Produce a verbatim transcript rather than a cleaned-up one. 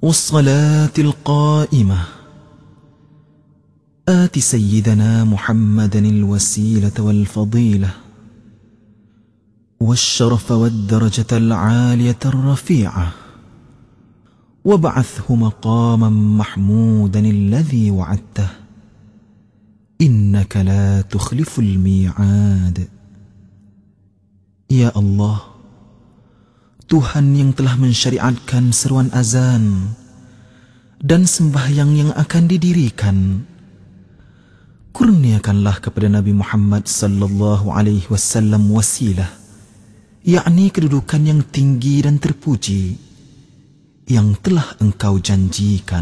والصلاة القائمة آت سيدنا محمدا الوسيلة والفضيلة والشرف والدرجة العالية الرفيعة وابعثه مقاما محمودا الذي وعدته إنك لا تخلف الميعاد. Ya Allah, Tuhan yang telah mensyariatkan seruan azan dan sembahyang yang akan didirikan, kurniakanlah kepada Nabi Muhammad sallallahu alaihi wasallam wasilah, yakni kedudukan yang tinggi dan terpuji yang telah Engkau janjikan.